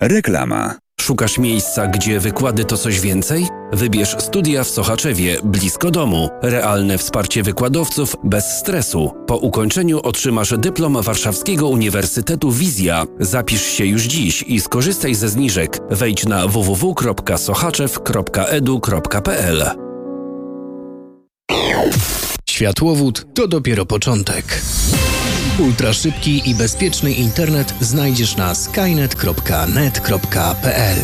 Reklama. Szukasz miejsca, gdzie wykłady to coś więcej? Wybierz studia w Sochaczewie, blisko domu. Realne wsparcie wykładowców, bez stresu. Po ukończeniu otrzymasz dyplom Warszawskiego Uniwersytetu Wizja. Zapisz się już dziś i skorzystaj ze zniżek. Wejdź na www.sochaczew.edu.pl. Światłowód to dopiero początek. Ultraszybki i bezpieczny internet znajdziesz na skynet.net.pl.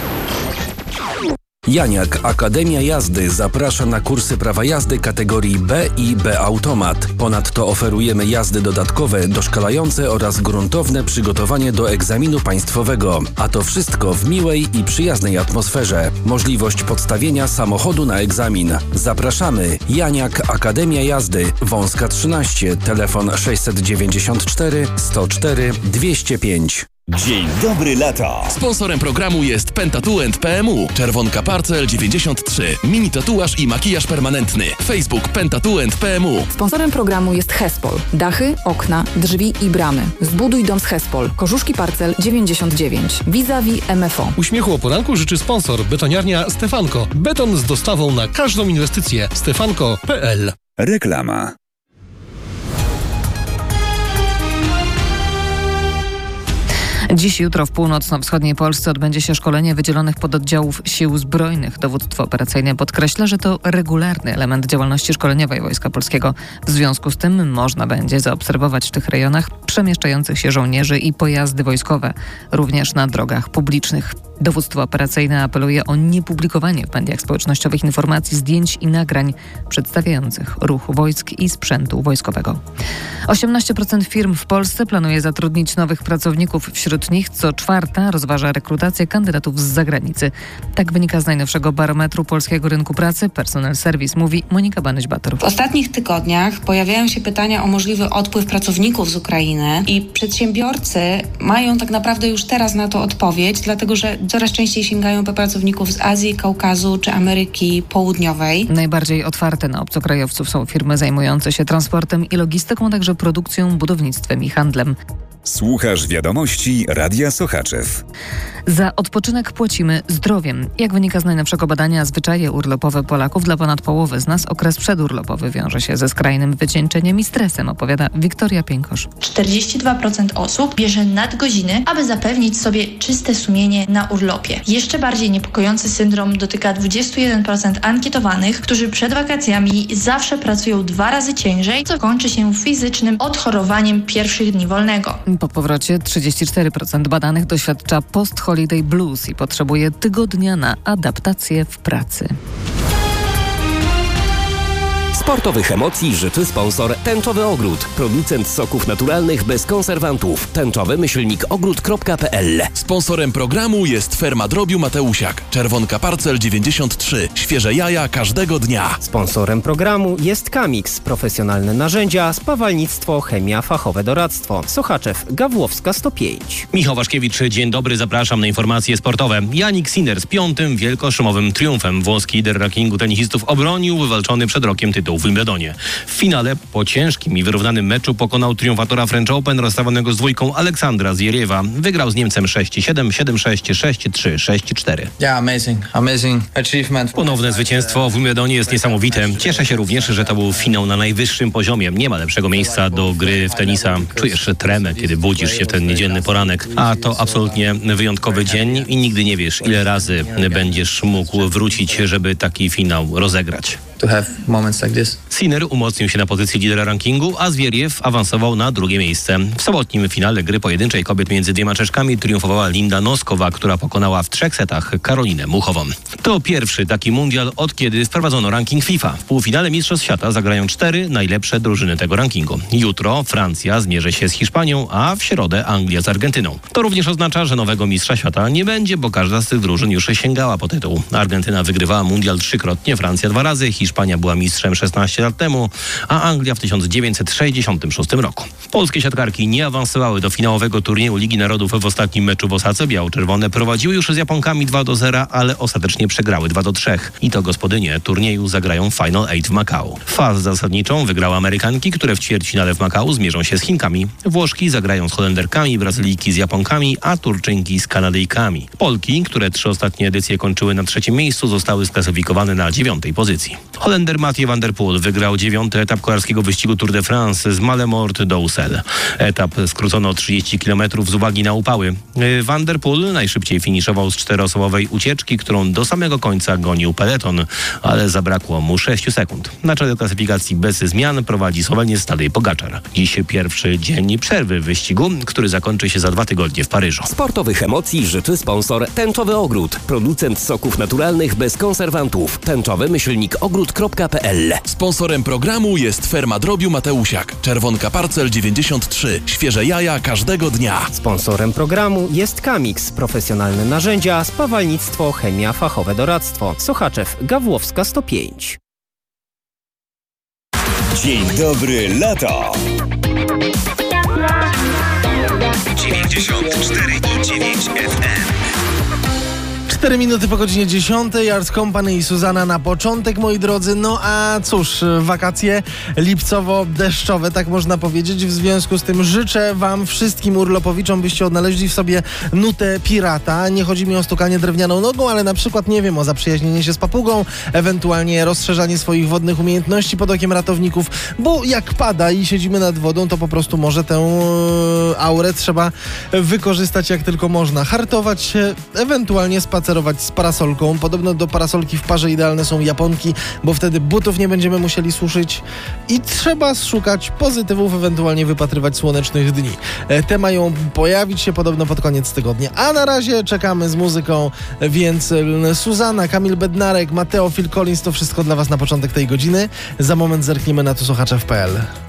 Janiak Akademia Jazdy zaprasza na kursy prawa jazdy kategorii B i B Automat. Ponadto oferujemy jazdy dodatkowe, doszkalające oraz gruntowne przygotowanie do egzaminu państwowego. A to wszystko w miłej i przyjaznej atmosferze. Możliwość podstawienia samochodu na egzamin. Zapraszamy. Janiak Akademia Jazdy. Wąska 13. Telefon 694 104 205. Dzień dobry lata. Sponsorem programu jest Pentatu PMU. Czerwonka Parcel 93. Mini tatuaż i makijaż permanentny. Facebook Pentatu PMU. Sponsorem programu jest Hespol. Dachy, okna, drzwi i bramy. Zbuduj dom z Hespol. Korzuszki Parcel 99. Vis-a-vis MFO. Uśmiechu o poranku życzy sponsor betoniarnia Stefanko. Beton z dostawą na każdą inwestycję. Stefanko.pl. Reklama. Dziś, jutro w północno-wschodniej Polsce odbędzie się szkolenie wydzielonych pododdziałów Sił Zbrojnych. Dowództwo operacyjne podkreśla, że to regularny element działalności szkoleniowej Wojska Polskiego. W związku z tym można będzie zaobserwować w tych rejonach przemieszczających się żołnierzy i pojazdy wojskowe, również na drogach publicznych. Dowództwo operacyjne apeluje o niepublikowanie w mediach społecznościowych informacji, zdjęć i nagrań przedstawiających ruch wojsk i sprzętu wojskowego. 18% firm w Polsce planuje zatrudnić nowych pracowników. Wśród nich co czwarta rozważa rekrutację kandydatów z zagranicy. Tak wynika z najnowszego barometru polskiego rynku pracy. Personal Service, mówi Monika Banyś-Bator. W ostatnich tygodniach pojawiają się pytania o możliwy odpływ pracowników z Ukrainy i przedsiębiorcy mają tak naprawdę już teraz na to odpowiedź, dlatego że coraz częściej sięgają po pracowników z Azji, Kaukazu czy Ameryki Południowej. Najbardziej otwarte na obcokrajowców są firmy zajmujące się transportem i logistyką, a także produkcją, budownictwem i handlem. Słuchasz wiadomości Radia Sochaczew. Za odpoczynek płacimy zdrowiem. Jak wynika z najnowszego badania, zwyczaje urlopowe Polaków dla ponad połowy z nas okres przedurlopowy wiąże się ze skrajnym wycieńczeniem i stresem, opowiada Wiktoria Piękosz. 42% osób bierze nadgodziny, aby zapewnić sobie czyste sumienie na urlopie. Jeszcze bardziej niepokojący syndrom dotyka 21% ankietowanych, którzy przed wakacjami zawsze pracują 2 razy ciężej, co kończy się fizycznym odchorowaniem pierwszych dni wolnego. Po powrocie 34% badanych doświadcza post-holiday blues i potrzebuje tygodnia na adaptację w pracy. Sportowych emocji życzy sponsor Tęczowy Ogród. Producent soków naturalnych bez konserwantów. tęczowy-ogród.pl. Sponsorem programu jest Ferma Drobiu Mateusiak. Czerwonka Parcel 93. Świeże jaja każdego dnia. Sponsorem programu jest Kamix. Profesjonalne narzędzia, spawalnictwo, chemia, fachowe doradztwo. Sochaczew, Gawłowska 105. Michał Waszkiewicz, dzień dobry, zapraszam na informacje sportowe. Jannik Sinner z 5. wielkoszumowym triumfem. Włoski lider rankingu tenisistów obronił wywalczony przed rokiem tytuł w Wimbledonie. W finale po ciężkim i wyrównanym meczu pokonał triumfatora French Open rozstawanego z dwójką Aleksandra Zwieriewa. Wygrał z Niemcem 6-7, 7-6, 6-3, 6-4. Amazing achievement. Ponowne zwycięstwo w Wimbledonie jest niesamowite. Cieszę się również, że to był finał na najwyższym poziomie. Nie ma lepszego miejsca do gry w tenisa. Czujesz tremę, kiedy budzisz się w ten niedzielny poranek. A to absolutnie wyjątkowy dzień i nigdy nie wiesz, ile razy będziesz mógł wrócić, żeby taki finał rozegrać. Sinner umocnił się na pozycji lidera rankingu, a Zwieriew awansował na drugie miejsce. W sobotnim finale gry pojedynczej kobiet między dwiema Czeszkami triumfowała Linda Noskowa, która pokonała w 3 setach Karolinę Muchową. To pierwszy taki mundial, od kiedy wprowadzono ranking FIFA. W półfinale Mistrzostw Świata zagrają 4 najlepsze drużyny tego rankingu. Jutro Francja zmierzy się z Hiszpanią, a w środę Anglia z Argentyną. To również oznacza, że nowego mistrza świata nie będzie, bo każda z tych drużyn już sięgała po tytuł. Argentyna wygrywała mundial 3-krotnie, Francja 2 razy, Hiszpania Hiszpania była mistrzem 16 lat temu, a Anglia w 1966 roku. Polskie siatkarki nie awansowały do finałowego turnieju Ligi Narodów w ostatnim meczu w Osace. Biało-czerwone prowadziły już z Japonkami 2-0, ale ostatecznie przegrały 2-3. I to gospodynie turnieju zagrają Final 8 w Makao. Fazę zasadniczą wygrały Amerykanki, które w ćwierćfinale w Makao zmierzą się z Chinkami. Włoszki zagrają z Holenderkami, Brazylijki z Japonkami, a Turczynki z Kanadyjkami. Polki, które 3 ostatnie edycje kończyły na 3. miejscu, zostały sklasyfikowane na 9. pozycji. Holender Mathieu van der Poel wygrał 9. etap kolarskiego wyścigu Tour de France z Malemort do Ussel. Etap skrócono o 30 km z uwagi na upały. Van der Poel najszybciej finiszował z 4-osobowej ucieczki, którą do samego końca gonił peleton, ale zabrakło mu 6 sekund. Na czele klasyfikacji bez zmian prowadzi Słoweniec Tadej Pogačar. Dziś pierwszy dzień przerwy w wyścigu, który zakończy się za 2 tygodnie w Paryżu. Sportowych emocji życzy sponsor Tęczowy Ogród. Producent soków naturalnych bez konserwantów. tęczowy-ogród.pl. Sponsorem programu jest Ferma Drobiu Mateusiak. Czerwonka Parcel 93. Świeże jaja każdego dnia. Sponsorem programu jest Kamix. Profesjonalne narzędzia, spawalnictwo, chemia, fachowe doradztwo. Sochaczew, Gawłowska 105. Dzień dobry, lato! 94,9 FM. 4 minuty po godzinie 10. Yards Company i Suzana na początek, moi drodzy. No a cóż, wakacje lipcowo-deszczowe, tak można powiedzieć. W związku z tym życzę wam wszystkim urlopowiczom, byście odnaleźli w sobie nutę pirata. Nie chodzi mi o stukanie drewnianą nogą, ale na przykład, nie wiem, o zaprzyjaźnienie się z papugą, ewentualnie rozszerzanie swoich wodnych umiejętności pod okiem ratowników, bo jak pada i siedzimy nad wodą, to po prostu może tę aurę trzeba wykorzystać jak tylko można. Hartować się, ewentualnie spacerować z parasolką. Podobno do parasolki w parze idealne są Japonki, bo wtedy butów nie będziemy musieli suszyć i trzeba szukać pozytywów, ewentualnie wypatrywać słonecznych dni. Te mają pojawić się podobno pod koniec tygodnia. A na razie czekamy z muzyką, więc Suzana, Kamil Bednarek, Mateo, Phil Collins, to wszystko dla was na początek tej godziny. Za moment zerkniemy na tu Sochaczew.pl.